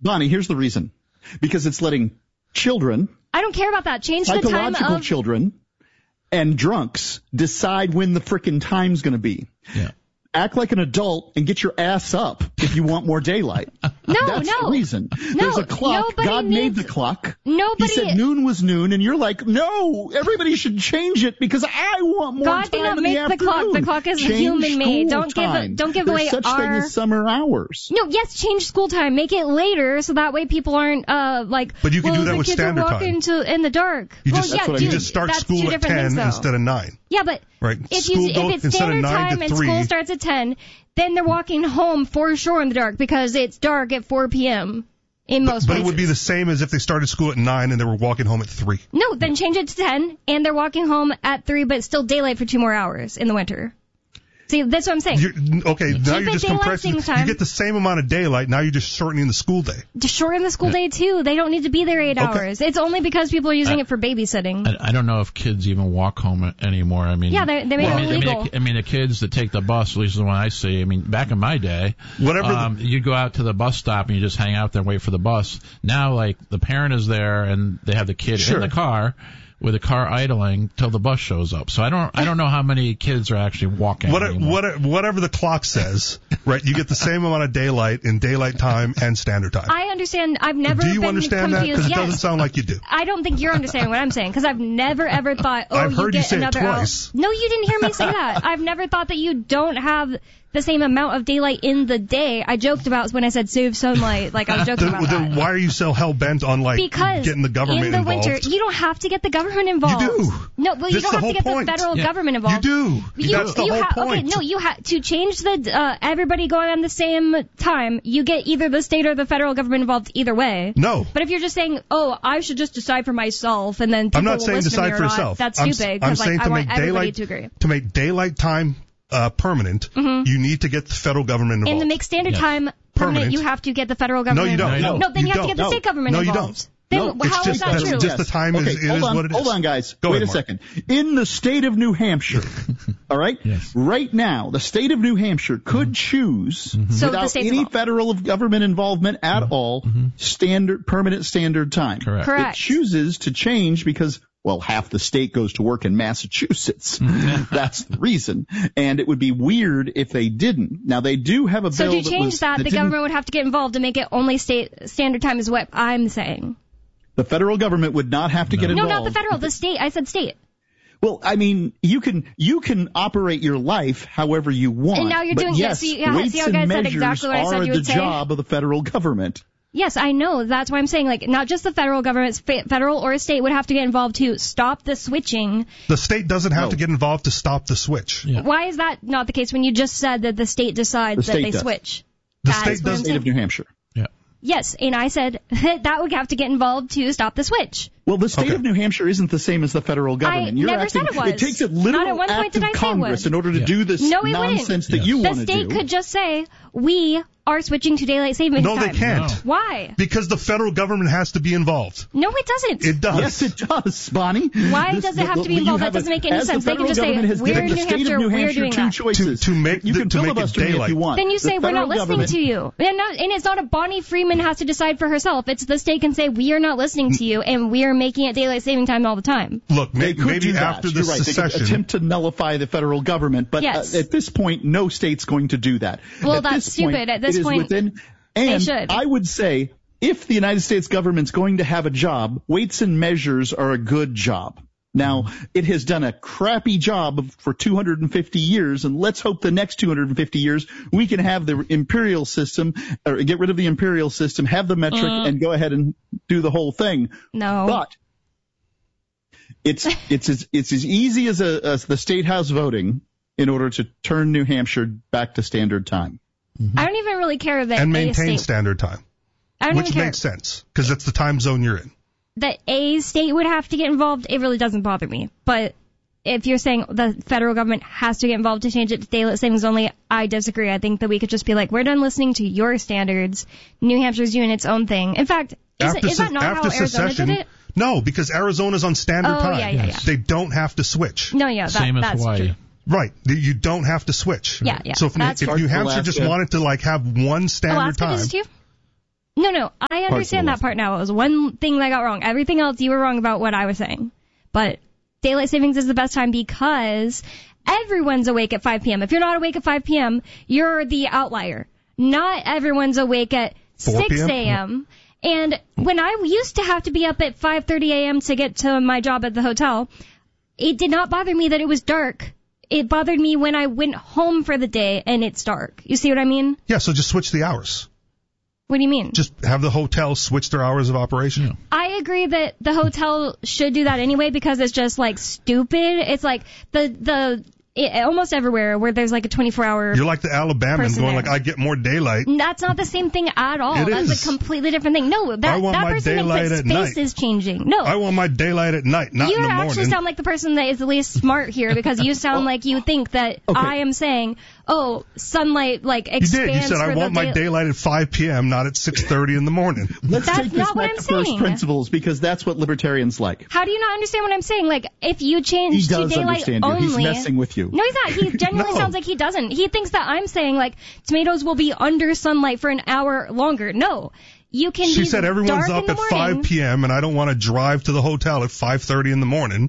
Bonnie, here's the reason. Because it's letting children, I don't care about that. Change the time psychological of children, and drunks decide when the frickin' time's going to be. Yeah. Act like an adult and get your ass up if you want more daylight. That's the reason. There's a clock. God made the clock. He said noon was noon, and you're like, no, everybody should change it because I want more time in the afternoon. God did not make the clock. The clock is human-made. Don't give away There's such thing as summer hours. No, yes, change school time. Make it later so that way people aren't But you can do that with standard time. In the dark. You just start school at 10 instead of 9. Yeah, but if it's standard time and school starts at 10, then they're walking home for sure in the dark because it's dark at 4 p.m. in most places. But it would be the same as if they started school at 9 and they were walking home at 3. No, then change it to 10 and they're walking home at 3, but it's still daylight for 2 more hours in the winter. See, that's what I'm saying. Now you're just compressing. You get the same amount of daylight. Now you're just shortening the school day. Just shorten the school day, too. They don't need to be there 8 hours. It's only because people are using it for babysitting. I don't know if kids even walk home anymore. I mean, yeah, they made it illegal. I mean, the kids that take the bus, at least the one I see, I mean, back in my day, you'd go out to the bus stop and you just hang out there and wait for the bus. Now, like, the parent is there and they have the kid in the car, with the car idling till the bus shows up. So I don't know how many kids are actually walking. Whatever the clock says, right? You get the same amount of daylight in daylight time and standard time. I understand. I've never been confused. Do you understand that? Because it doesn't sound like you do. I don't think you're understanding what I'm saying because I've never ever thought, I've heard you you say another it twice. No, you didn't hear me say that. I've never thought that you don't have the same amount of daylight in the day. I joked about when I said save sunlight, like I was joking about that. Then why are you so hell-bent on getting the government involved? Because in the winter, you don't have to get the government involved. You do. No, well, you don't have to get the federal government involved. You do. That's the whole point. Okay, no, you have to change the everybody going on the same time. You get either the state or the federal government involved either way. No. But if you're just saying, I should just decide for myself, and then people I'm not will saying listen decide to me for or yourself. That's stupid because I want everybody to agree. To make daylight time permanent, you need to get the federal government involved. And to make standard time permanent, you have to get the federal government involved. No, you don't. No, then you have to get the state government involved. No, you don't. Then how is that true? Just the time is what it is. Hold on, guys. Wait a second. In the state of New Hampshire, all right? Yes. Right now, the state of New Hampshire could choose, without any federal government involvement at all, permanent standard time. Correct. It chooses to change because, half the state goes to work in Massachusetts. That's the reason. And it would be weird if they didn't. Now, they do have a bill So to change that, the government would have to get involved to make it only state standard time is what I'm saying. The federal government would not have to get involved. No, not the federal. The state. I said state. Well, I mean, you can operate your life however you want. And now you're doing yes, see how guys said exactly what I said you would say? are the job of the federal government. Yes, I know. That's why I'm saying, not just the federal government, federal or state would have to get involved to stop the switching. The state doesn't have to get involved to stop the switch. Yeah. Why is that not the case when you just said that the state decides that they switch? The state does. The state of New Hampshire. Yeah. Yes, and I said that would have to get involved to stop the switch. Well, the state of New Hampshire isn't the same as the federal government. I never said it was. It takes a literal act of Congress in order to do this nonsense that you want to do. The state could just say, we are switching to daylight savings time. No, they can't. No. Why? Because the federal government has to be involved. No, it doesn't. It does. Yes, it does, Bonnie. Why does it have to be involved? That doesn't make any sense. They can just say, we're in New Hampshire, we're doing that. To make daylight. If you want. Then you say, we're not listening to you. And it's not a Bonnie Freeman has to decide for herself. It's the state can say, we are not listening to you, and we are making it daylight saving time all the time. Look, maybe after the secession. They could attempt to nullify the federal government, but at this point, no state's going to do that. Well, that's stupid. At this point, they should. I would say, if the United States government's going to have a job, weights and measures are a good job. Now, it has done a crappy job for 250 years, and let's hope the next 250 years we can have the imperial system, or get rid of the imperial system, have the metric, and go ahead and do the whole thing. No. But it's as easy as the State House voting in order to turn New Hampshire back to standard time. I don't even really care that and maintain standard time, which makes sense because that's the time zone you're in. That a state would have to get involved, it really doesn't bother me. But if you're saying the federal government has to get involved to change it to daylight savings only, I disagree. I think that we could just be like, we're done listening to your standards. New Hampshire's doing its own thing. In fact, is that not how Arizona did it? No, because Arizona's on standard time. Yeah. They don't have to switch. No, Same as that's Hawaii. true. Right. You don't have to switch. Yeah. So if New Hampshire just wanted to have one standard time. Alaska does too? No, I understand that part now. It was one thing that I got wrong. Everything else, you were wrong about what I was saying. But daylight savings is the best time because everyone's awake at 5 p.m. If you're not awake at 5 p.m., you're the outlier. Not everyone's awake at 6 a.m. And when I used to have to be up at 5:30 a.m. to get to my job at the hotel, it did not bother me that it was dark. It bothered me when I went home for the day and it's dark. You see what I mean? Yeah, so just switch the hours. What do you mean? Just have the hotel switch their hours of operation. Yeah. I agree that the hotel should do that anyway because it's just like stupid. It's like almost everywhere where there's like a 24-hour. You're like the Alabamans going like, I get more daylight. That's not the same thing at all. That's a completely different thing. No, that person thinks that space is changing. No. I want my daylight at night, not in the morning. You actually sound like the person that is the least smart here because you sound like you think that I am saying, sunlight like expands. You did. You said I want my daylight at 5 p.m., not at 6:30 in the morning. Let's take this back to first principles because that's what libertarians like. How do you not understand what I'm saying? Like, if you change to daylight only. He's messing with you. No, he's not. He genuinely sounds like he doesn't. He thinks that I'm saying, like, tomatoes will be under sunlight for an hour longer. No. You can She said everyone's up at 5 p.m. and I don't want to drive to the hotel at 5:30 in the morning.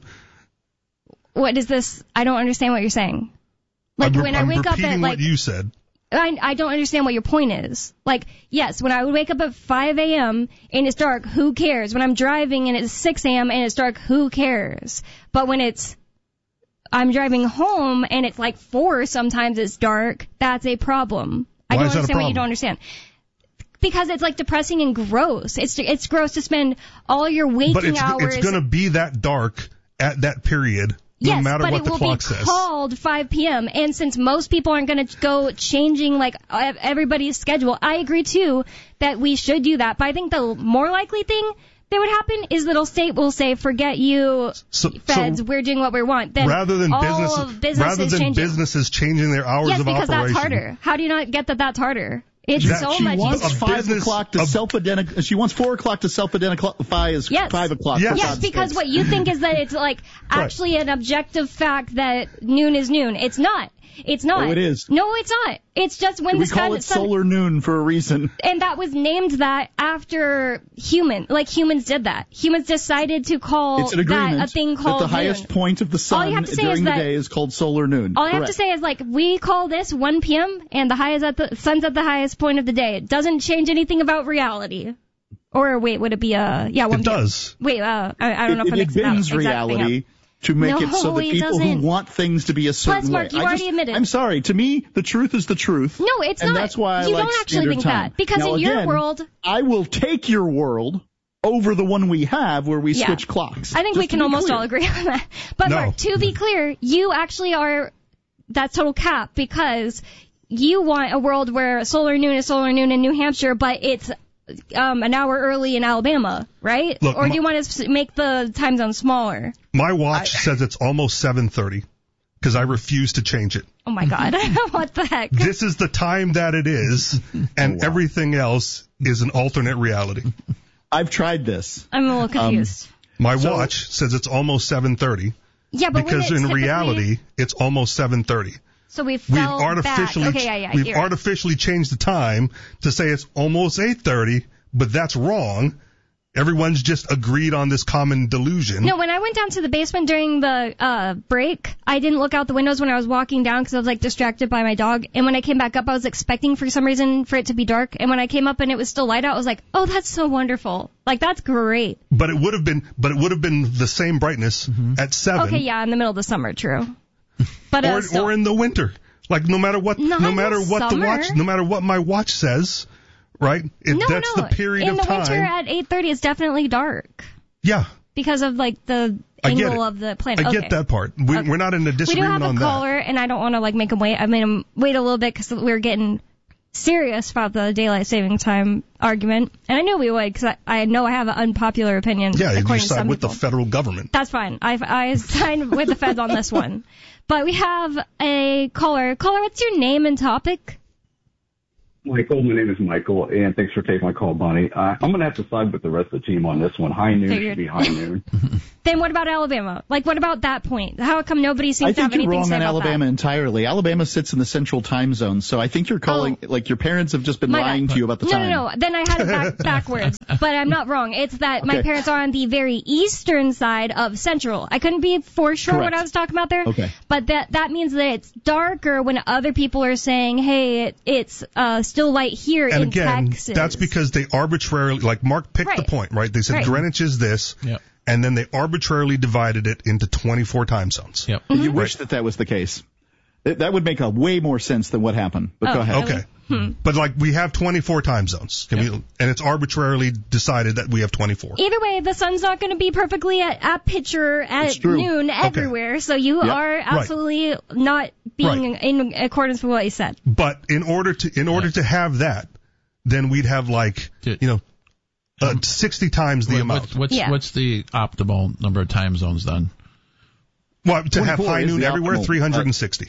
What is this? I don't understand what you're saying. Like, when I wake up at, like, what you said. I don't understand what your point is. Like, yes, when I would wake up at 5 a.m. and it's dark, who cares? When I'm driving and it's 6 a.m. and it's dark, who cares? But when I'm driving home and it's like 4, sometimes it's dark, that's a problem. I don't understand what you don't understand. Because it's like depressing and gross. It's gross to spend all your waking hours. But it's going to be that dark at that period. No matter what the clock says. Yes, but it will be called 5 p.m. And since most people aren't going to go changing like everybody's schedule, I agree too that we should do that. But I think the more likely thing that would happen is that state will say, "Forget you, feds. We're doing what we want." Then rather than businesses changing their hours of operation. Yes, because that's harder. How do you not get that that's harder? It's so much easier. She wants 5 o'clock to self-identify. She wants 4 o'clock to self-identify as 5 o'clock. Yes, because what you think is that it's like actually an objective fact that noon is noon. It's not. It's not. Oh, it is. No, it's not. It's just when we call it solar noon for a reason. And that was named that after humans did that. Humans decided to call that a thing called that the highest point of the sun during the day is called solar noon. All I have to say is like we call this 1 p.m. and the sun's at the highest point of the day. It doesn't change anything about reality. Or wait, would it be 1 p.m.? It does. Wait, I don't know if it bends reality. To make it so that people who want things to be a certain way. Plus, Mark, you already admitted. I'm sorry. To me, the truth is the truth. No, it's not. And that's why you I like don't actually think time. That. Because now, in your world... I will take your world over the one we have where we switch clocks. I think we can almost all agree on that. But Mark, to be clear, you actually are... That's total cap because you want a world where solar noon is solar noon in New Hampshire, but it's... an hour early in Alabama, right? Look, or do you want to make the time zone smaller? My watch says it's almost 7:30 because I refuse to change it. Oh my God. What the heck? This is the time that it is, and everything else is an alternate reality. I've tried this. I'm a little confused. My watch says it's almost 7:30. Yeah, but because in reality, it's almost 7:30. So we've artificially artificially changed the time to say it's almost 8:30, but that's wrong. Everyone's just agreed on this common delusion. No, when I went down to the basement during the break, I didn't look out the windows when I was walking down because I was like distracted by my dog. And when I came back up, I was expecting for some reason for it to be dark. And when I came up and it was still light out, I was like, "Oh, that's so wonderful! Like that's great." But it would have been the same brightness at 7. Okay, yeah, in the middle of the summer, true. But or in the winter, like no matter what my watch says, right? That's the period of time. In the winter at 8:30, it's definitely dark. Yeah. Because of like the angle of the planet. I get that part. We're not in a disagreement on that. We do have a caller, and I don't want to like make him wait. I made him wait a little bit because we're getting serious about the daylight saving time argument, and I knew we would because I know I have an unpopular opinion. Yeah, you side with the federal government. That's fine. I signed with the feds on this one. But we have a caller. Caller, what's your name and topic? Michael, my name is Michael, and thanks for taking my call, Bonnie. I'm going to have to side with the rest of the team on this one. High noon should be high noon. Then what about Alabama? Like, what about that point? How come nobody seems to have anything to say about that? I think you're wrong on Alabama entirely. Alabama sits in the central time zone, so I think you're calling, like, your parents have just been lying to you about the time. No. Then I had it backwards. But I'm not wrong. It's that my parents are on the very eastern side of central. I couldn't be for sure what I was talking about there. Okay. But that means that it's darker when other people are saying, hey, it's still light here in Texas. And again, that's because they arbitrarily, like Mark picked the point, right? They said Greenwich is this. Yep. And then they arbitrarily divided it into 24 time zones. Yep. You wish that was the case. That would make a way more sense than what happened. But go ahead. Okay. But like we have 24 time zones, and it's arbitrarily decided that we have 24. Either way, the sun's not going to be perfectly at picture at noon everywhere, so you are absolutely not being in accordance with what you said. But in order to have that, then we'd have 60 times the amount. What's the optimal number of time zones then? Well, to have high noon everywhere, 360.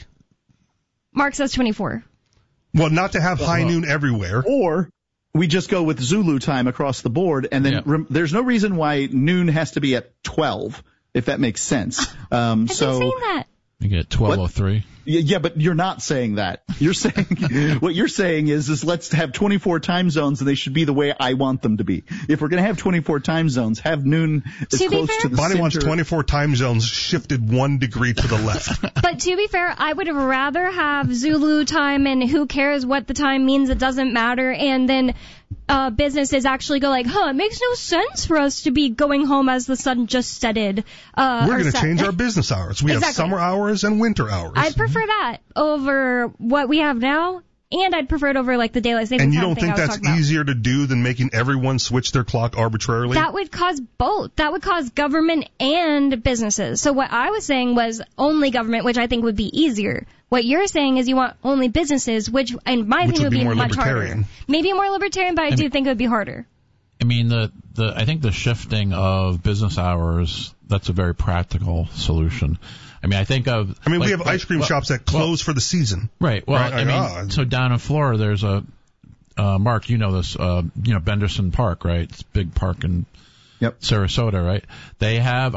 Mark says 24. Well, not to have high noon everywhere. Or we just go with Zulu time across the board, and then there's no reason why noon has to be at 12, if that makes sense. I've been saying that. You get 12:03. Yeah, but you're not saying that. You're saying what you're saying is let's have 24 time zones, and they should be the way I want them to be. If we're going to have 24 time zones, have noon as close to the Bonnie center. wants 24 time zones shifted 1 degree to the left. But to be fair, I would rather have Zulu time, and who cares what the time means, it doesn't matter, and then businesses actually go like, it makes no sense for us to be going home as the sun just setted. We're going to change our business hours. We have summer hours and winter hours. I'd prefer that over what we have now, and I'd prefer it over like the daylight savings time. And you don't think that's easier to do than making everyone switch their clock arbitrarily? That would cause both. That would cause government and businesses. So what I was saying was only government, which I think would be easier. What you're saying is you want only businesses, which in my opinion would be much harder. Maybe more libertarian, but I do think it would be harder. I mean, I think the shifting of business hours, that's a very practical solution. I mean, we have ice cream shops that close for the season. Right. Well, so down in Florida, there's a, Mark, you know this, Benderson Park, right? It's a big park in Sarasota, right? They have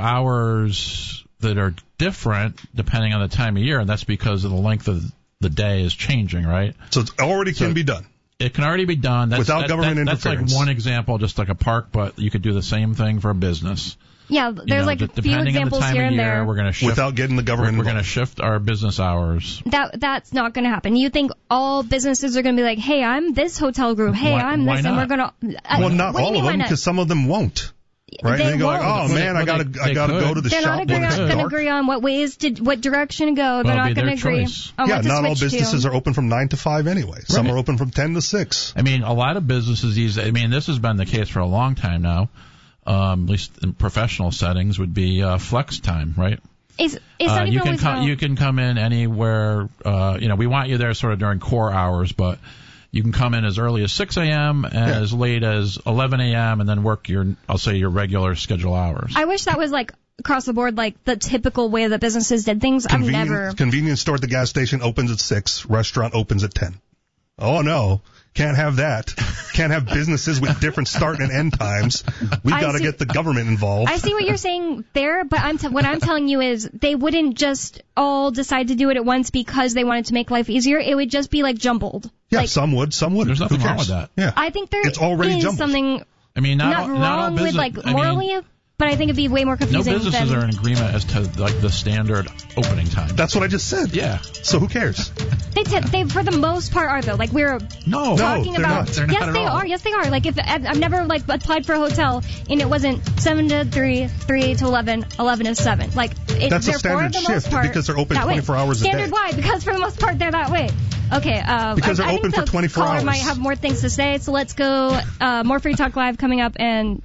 hours that are different depending on the time of year, and that's because of the length of the day is changing, right? So it already can be done. It can already be done. Without government interference. That's like one example, just like a park, but you could do the same thing for a business. Yeah, there's a few examples here and there. We're going to shift without getting the government. We're going to shift our business hours. That's not going to happen. You think all businesses are going to be like, hey, I'm this hotel group. Hey, I'm this, and we're going to. Well, not all of them, because some of them won't. Right? They go like, oh man, I gotta go to the shop. They're not going to agree on what direction to go. They're not going to agree on what to not all switch businesses are open from 9 to 5 anyway. Some are open from 10 to 6. I mean, a lot of businesses this has been the case for a long time now. At least in professional settings, would be flex time, right? It's not even you can come in anywhere. We want you there sort of during core hours, but you can come in as early as 6 a.m. and as late as 11 a.m. and then work your regular schedule hours. I wish that was like across the board, like the typical way that businesses did things. Convenience store at the gas station opens at 6. Restaurant opens at 10. Oh no. Can't have that. Can't have businesses with different start and end times. We've got to get the government involved. I see what you're saying there, but what I'm telling you is they wouldn't just all decide to do it at once because they wanted to make life easier. It would just be like jumbled. Yeah, some would. There's nothing wrong with that. Yeah. I think it's already is jumbled. Something not wrong with morally. But I think it'd be way more confusing. No businesses are in agreement as to like the standard opening time. That's what I just said. Yeah. So who cares? They for the most part are though. Like we're talking about. They're not at all. Yes, they are. Like if I've never applied for a hotel and it wasn't 7 to 3, 3 to 11, 11 to 7. Like that's a standard shift because they're open 24 hours a day. Standard why? Because for the most part they're that way. Okay. Because they're open for 24 hours. Caller might have more things to say. So let's go. More Free Talk Live coming up and.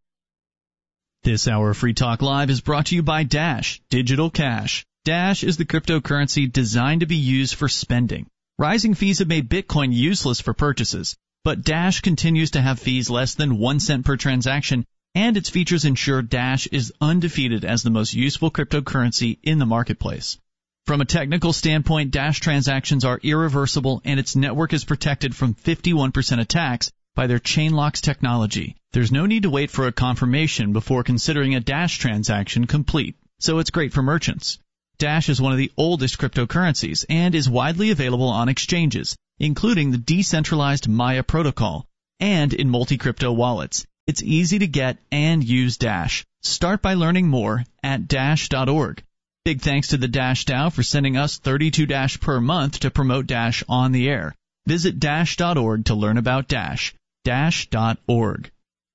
This hour of Free Talk Live is brought to you by Dash Digital Cash. Dash is the cryptocurrency designed to be used for spending. Rising fees have made Bitcoin useless for purchases, but Dash continues to have fees less than 1 cent per transaction, and its features ensure Dash is undefeated as the most useful cryptocurrency in the marketplace. From a technical standpoint, Dash transactions are irreversible, and its network is protected from 51% attacks by their Chainlocks technology. There's no need to wait for a confirmation before considering a Dash transaction complete, so it's great for merchants. Dash is one of the oldest cryptocurrencies and is widely available on exchanges, including the decentralized Maya protocol, and in multi-crypto wallets. It's easy to get and use Dash. Start by learning more at Dash.org. Big thanks to the Dash DAO for sending us 32 Dash per month to promote Dash on the air. Visit Dash.org to learn about Dash. Dash.org.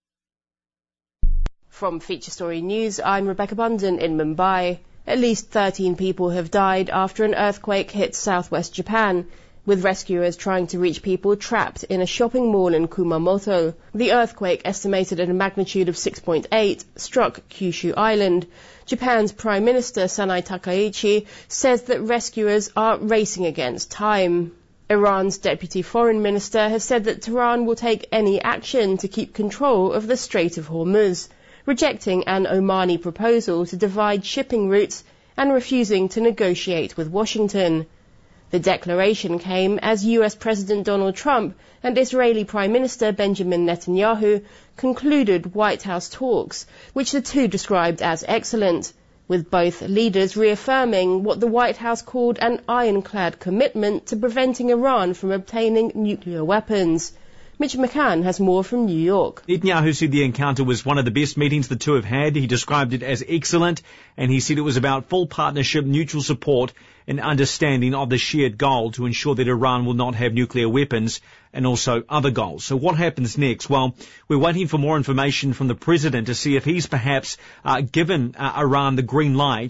From Feature Story News, I'm Rebecca Bunden in Mumbai. At least 13 people have died after an earthquake hit southwest Japan, with rescuers trying to reach people trapped in a shopping mall in Kumamoto. The earthquake, estimated at a magnitude of 6.8, struck Kyushu Island. Japan's Prime Minister Sanai Takaichi says that rescuers are racing against time. Iran's Deputy Foreign Minister has said that Tehran will take any action to keep control of the Strait of Hormuz, rejecting an Omani proposal to divide shipping routes and refusing to negotiate with Washington. The declaration came as US President Donald Trump and Israeli Prime Minister Benjamin Netanyahu concluded White House talks, which the two described as excellent, with both leaders reaffirming what the White House called an ironclad commitment to preventing Iran from obtaining nuclear weapons. Mitch McCann has more from New York. Netanyahu said the encounter was one of the best meetings the two have had. He described it as excellent, and he said it was about full partnership, mutual support, and understanding of the shared goal to ensure that Iran will not have nuclear weapons and also other goals. So what happens next? Well, we're waiting for more information from the president to see if he's perhaps given Israel the green light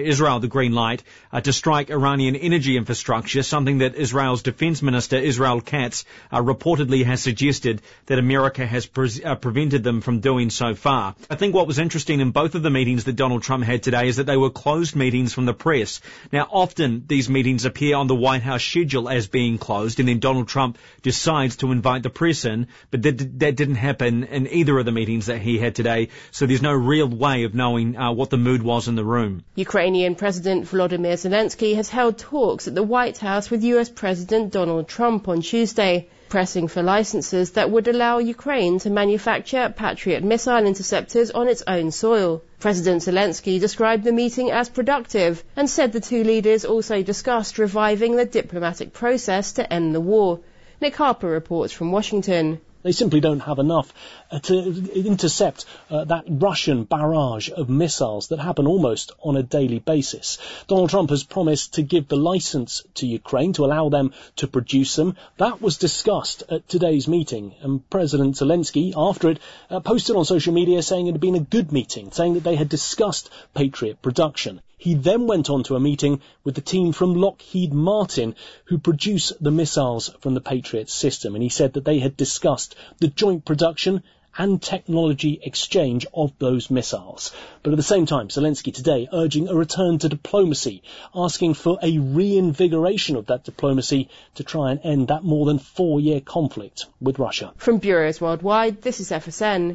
to strike Iranian energy infrastructure, something that Israel's defense minister, Israel Katz, reportedly has suggested that America has prevented them from doing so far. I think what was interesting in both of the meetings that Donald Trump had today is that they were closed meetings from the press. Now, often these meetings appear on the White House schedule as being closed, and then Donald Trump decides to invite the press in, but that didn't happen in either of the meetings that he had today, so there's no real way of knowing what the mood was in the room. Ukrainian President Volodymyr Zelensky has held talks at the White House with US President Donald Trump on Tuesday, pressing for licenses that would allow Ukraine to manufacture Patriot missile interceptors on its own soil. President Zelensky described the meeting as productive and said the two leaders also discussed reviving the diplomatic process to end the war. Nick Harper reports from Washington. They simply don't have enough to intercept that Russian barrage of missiles that happen almost on a daily basis. Donald Trump has promised to give the license to Ukraine to allow them to produce them. That was discussed at today's meeting, and President Zelensky, after it, posted on social media saying it had been a good meeting, saying that they had discussed Patriot production. He then went on to a meeting with the team from Lockheed Martin who produce the missiles from the Patriot system, and he said that they had discussed the joint production and technology exchange of those missiles. But at the same time, Zelensky today urging a return to diplomacy, asking for a reinvigoration of that diplomacy to try and end that more than 4-year conflict with Russia. From Bureaus Worldwide, this is FSN.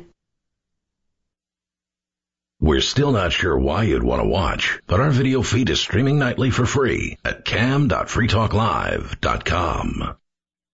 We're still not sure why you'd want to watch, but our video feed is streaming nightly for free at cam.freetalklive.com.